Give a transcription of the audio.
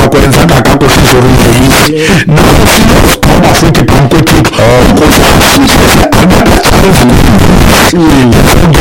kwenza kakakusizorungeisi nakusinosiphoba futhi phambi kwethixo ukuze asizeze ababatshayeli